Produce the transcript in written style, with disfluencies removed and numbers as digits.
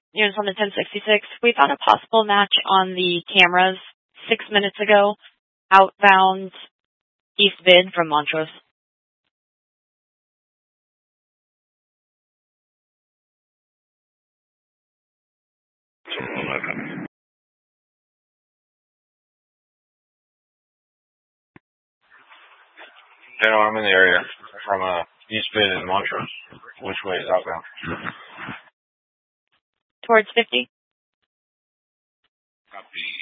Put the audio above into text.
units on the 1066. We found a possible match on the cameras 6 minutes ago, outbound East Bid from Montrose. General, I'm in the area from East Bid and Montrose. Which way is outbound? Towards 50. Copy.